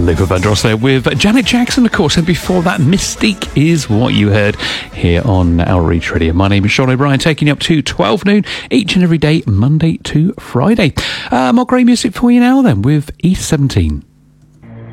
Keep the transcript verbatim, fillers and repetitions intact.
Luther Vandross there with Janet Jackson, of course, and before that, Mystique is what you heard here on Outreach Radio. My name is Sean O'Brien, taking you up to twelve noon each and every day, Monday to Friday. Uh, more great music for you now then with East seventeen.